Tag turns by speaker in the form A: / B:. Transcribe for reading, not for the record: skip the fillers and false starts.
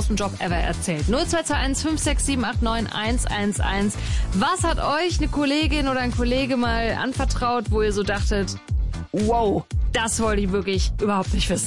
A: geilsten Job ever erzählt. 0221 56789 111. Was hat euch eine Kollegin oder ein Kollege mal anvertraut, wo ihr so dachtet, wow, das wollte ich wirklich überhaupt nicht wissen?